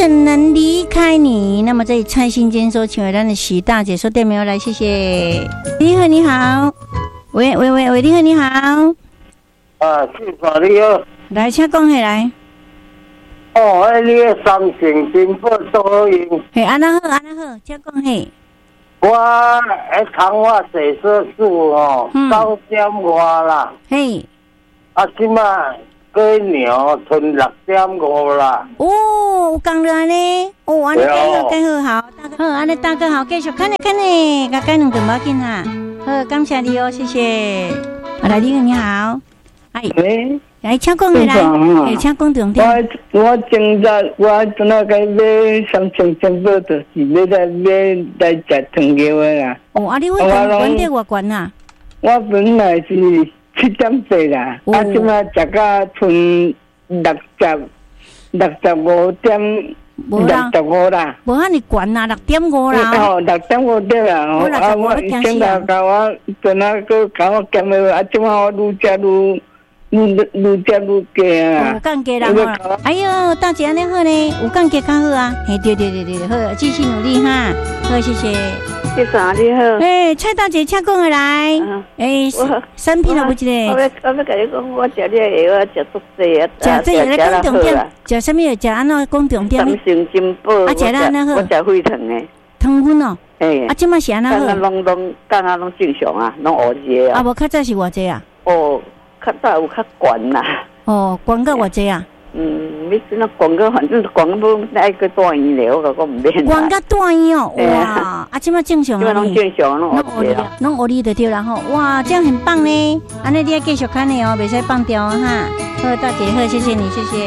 怎能离开你？那么这里蔡心坚说，请回咱的许大姐说对没有？来，谢谢。你好，你好，喂，你好，你好。 是啥你好？ 来，请讲起来。 哦，你的三成金宝多好用。 嘿，安那好，请讲嘿。 我长发洗色素哦，9点外啦。 嘿。 即马鸡牛剩6.5啦。 哦，有讲了安尼，哦，安尼介好，大哥好，安尼大哥好，继续看呢，甲改两顿要紧哈。好，感谢你哦，谢谢。来，你好， 喂， 来，请讲起来，请讲重点。 我正在，我正在该买3000金宝，就是要来食汤圆的啦。 哦，啊，你会管得偌悬啊？ 我本来是7.8啦，即马食到剩65点65啦。 无遐尼悬啊，6.5啦。 哦，6.5点啦。我现在甲我本来个甲我减的，即马我愈食愈加啊。 有降价啦吼！哎呦，大姐安尼好呢，有降价较好啊。嘿，对，好，继续努力哈。好，谢谢。 先生你好， 蔡大姐，请讲下来。产品有几个？ 我要甲你讲，我食你的药，我食足济啊。 食这个咧讲重点，食什么药？食安怎讲重点？ 三成金宝。 啊，食了安怎好？ 我食血糖的。 糖分哦。 啊， 即马是安怎好？ 拢正常啊，拢乌济啊。 啊，无较早是偌济啊？ 哦，较早有较悬啦。 哦，悬到偌济啊？ 你真那广告，反正广告不爱个大医疗，我唔免。 广告大医哦，哇！啊，即马正常啊， 拢正常，拢学你的对啦吼，哇，这样很棒呢。安尼你要继续看的哦，袂使放掉哈。好，大姐好，谢谢你，谢谢。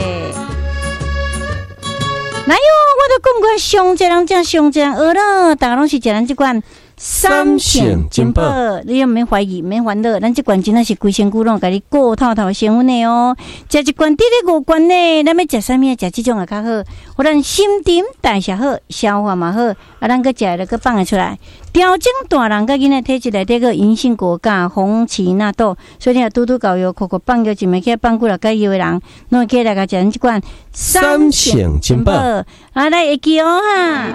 来哟，我都讲过，上这人正上这人学了，大家拢是食咱这款。三成金宝，你又免怀疑，免烦恼，咱这罐真的是规身躯拢甲你顾透透成分的哦。食一罐，滴咧5罐呢，咱要食啥物？食这种也较好，互咱新陈代谢好，消化嘛好，啊，咱个食了个放得出来。调整大人甲囡仔体质内底个银杏果苷、红荠纳豆，所以你拄搞药，口放药，一暝起放久了解药的人，拢会起来甲食咱这罐三成金宝。啊，来会记哦哈。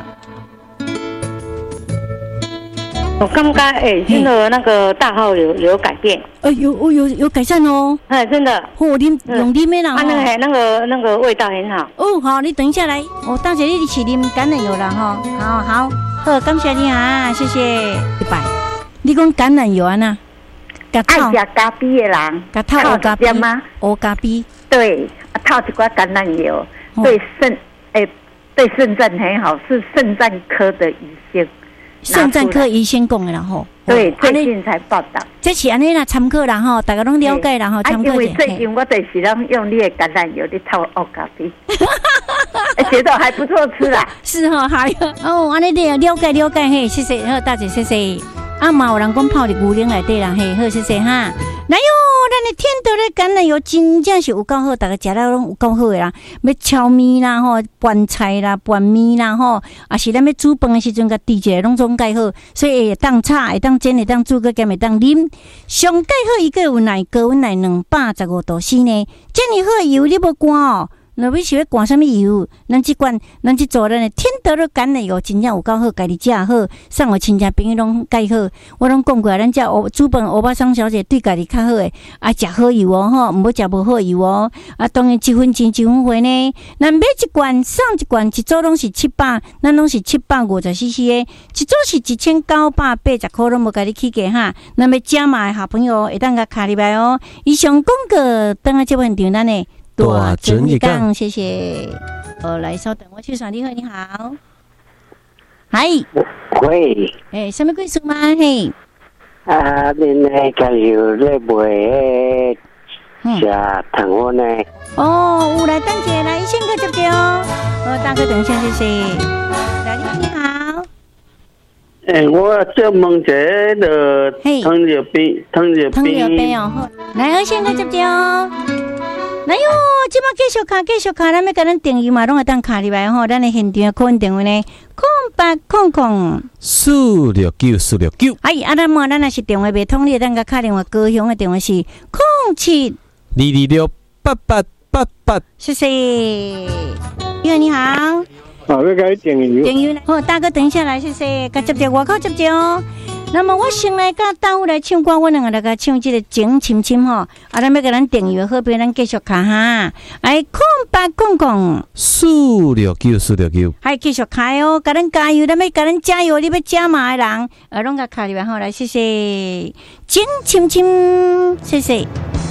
我感觉真的那个大号有改变， 有改善哦， 真的。 哦，用啉的啦， 那个味道很好。 哦，好，你等一下来，大姐你是啉橄榄油啦哈，好，感谢你啊，谢谢。100，你讲橄榄油啊呐？ 爱食咖啡的人， 套咖啡吗？ 黑咖啡。 对，套一罐橄榄油，对肾脏很好，是肾脏科的医生。 肾脏科医生讲的啦吼， 对，最近才报道。 这是安尼啦，参考啦吼，大家拢了解啦吼，参考者。 因为最近我就是拢用你的橄榄油，你炒黑咖啡，觉得还不错吃啦。 是吼，还有安尼你了解嘿，谢谢，好大姐谢谢。啊嘛有人讲泡伫牛奶内底啦，嘿，好谢谢哈。来哟，咱的天德的橄榄油真正是有够好，大家食了拢有够好的啦。要炒面啦吼，拌菜啦，拌面啦吼，啊是咱要煮饭的时阵，甲滴一下拢总介好。所以会当炒，会当煎，会当煮，个兼会当啉。上介好伊个有奶，高温奶215度C呢。这么好的油你要赶哦。若要是要灌什么油？咱这做咱的天德的橄榄油真正有够好，家己食好，送互亲戚朋友拢介好。我拢讲过，咱这煮饭欧巴桑小姐对家己较好诶，啊食好油哦吼，毋好食无好油哦。啊，当然1分钱1分货呢。咱买一罐送一罐，一组拢是700，咱拢是750cc 诶，一组是1980块，拢无家己起价哈。那么加码好朋友会当甲卡入来哦。以上广告等下这问题咱呢。大准一杠，谢谢。来稍等，我去耍。你好，你好。嗨。 喂。 什么贵数吗？嘿。 恁那个有咧卖食糖粉呢？ 有来等姐来，先个接着哦。大哥等一下，谢谢。来，你好。 我这问者的糖尿病哦。来，先个接着哦。来哟，即马继续卡，咱要甲咱定义嘛，拢会当卡入来吼。咱的现场扣印电话呢，0800-469-469。咱莫咱若是电话袂通，你当甲卡电话，高雄的电话是07-226-8888。谢谢。你好， 好，要该订油。 订油，好，大哥等一下来，谢谢，甲接外口接哦。那么我先来甲大夫来唱歌，我两个来甲唱这个情深深吼，咱要甲咱订油，好，别咱继续卡哈，来空白公公 469， 还继续开哦，甲咱加油，咱要甲咱加油，你要加码的人，拢甲卡入来好，来谢谢情深深，谢谢。